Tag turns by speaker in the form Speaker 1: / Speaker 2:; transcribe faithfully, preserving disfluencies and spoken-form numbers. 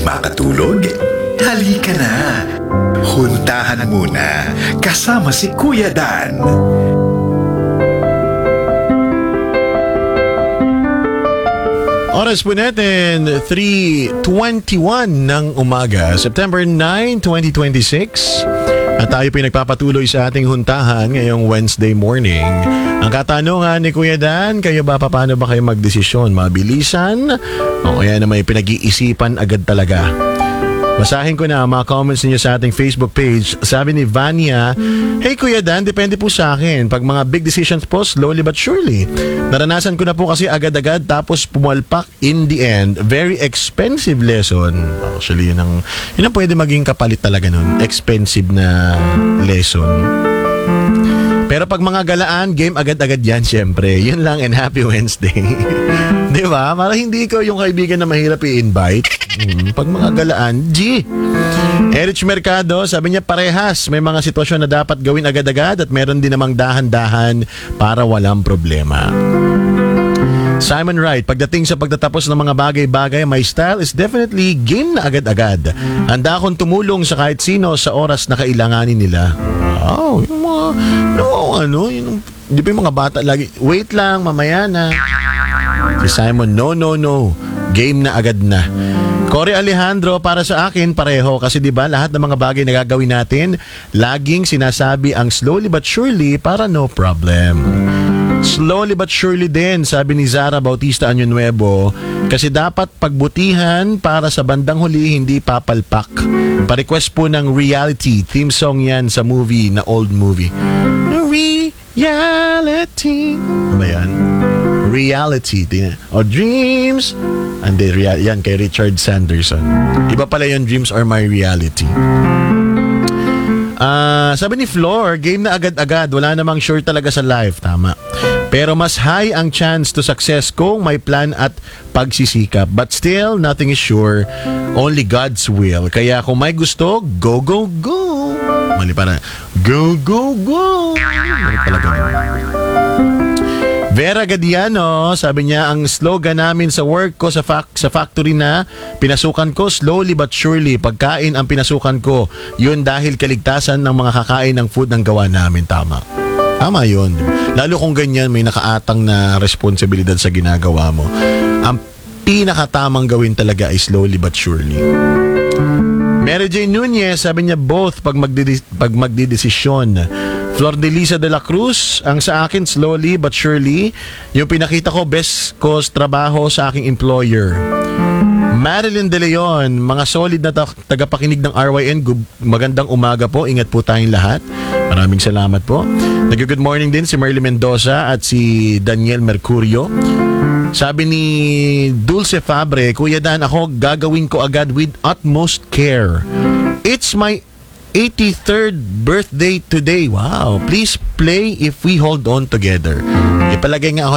Speaker 1: makatulog? Halika na! Huntahan muna kasama si Kuya Dan.
Speaker 2: Oras po natin, three twenty-one ng umaga, September ninth, twenty twenty-six. At tayo po nagpapatuloy sa ating huntahan ngayong Wednesday morning. Ang katanungan ni Kuya Dan, kayo ba paano ba kayo magdesisyon? Mabilisan o kaya na may pinag-iisipan agad talaga? Basahin ko na ang mga comments niyo sa ating Facebook page. Sabi ni Vania, "Hey Kuya Dan, depende po sa akin. Pag mga big decisions po, slowly but surely. Naranasan ko na po kasi agad-agad tapos pumalpak in the end. Very expensive lesson." Actually, yun ang, yun ang pwede maging kapalit talaga nun. Expensive na lesson. Pero pag mga galaan, game agad-agad yan, syempre. Yun lang, and happy Wednesday. Di ba? Para hindi ko yung kaibigan na mahirap i-invite. Hmm, pag mga galaan, G. Erich Mercado, sabi niya parehas. May mga sitwasyon na dapat gawin agad-agad at meron din namang dahan-dahan para walang problema. Simon Wright, pagdating sa pagtatapos ng mga bagay-bagay, my style is definitely game na agad-agad. Handa akong tumulong sa kahit sino sa oras na kailanganin nila. Wow, yung mga, yung ano, yung, di ba yung mga bata lagi, wait lang, mamaya na. Si Simon, no, no, no. Game na agad na. Cory Alejandro, para sa akin, pareho. Kasi di ba lahat ng mga bagay na gagawin natin, laging sinasabi ang slowly but surely para no problem. Slowly but surely din, sabi ni Zara Bautista Año Nuevo, kasi dapat pagbutihan para sa bandang huli hindi papalpak. Pa-request po ng Reality, theme song yan sa movie, na old movie. Reality. Ano ba yan? Reality. O Dreams. And the real, yan kay Richard Sanderson. Iba pala yung Dreams Are My Reality. Uh, sabi ni Floor, game na agad-agad. Wala namang sure talaga sa life. Tama. Pero mas high ang chance to success kung may plan at pagsisikap. But still, nothing is sure. Only God's will. Kaya kung may gusto, go, go, go. Mali pa na. Go, go, go. Mali talaga. Vera Gadiano, sabi niya, ang slogan namin sa work ko sa, fac- sa factory na pinasukan ko, slowly but surely. Pagkain ang pinasukan ko. Yun dahil kaligtasan ng mga kakain ng food ng gawa namin. Tama. Tama yun. Lalo kung ganyan, may nakaatang na responsibilidad sa ginagawa mo. Ang pinakatamang gawin talaga ay slowly but surely. Mary Jane Nunez, sabi niya both pag, magdidis- pag magdidesisyon. Flor de Lisa de la Cruz, ang sa akin slowly but surely. Yung pinakita ko, best cause trabaho sa aking employer. Marilyn De Leon, mga solid na ta- tagapakinig ng R Y N, gu- magandang umaga po, ingat po tayong lahat. Maraming salamat po. Nag-good morning din si Merly Mendoza at si Daniel Mercurio. Sabi ni Dulce Fabre, Kuya Dan, ako gagawin ko agad with utmost care. It's my eighty-third birthday today. Wow. Please play If We Hold On Together. Ipalagay nga ako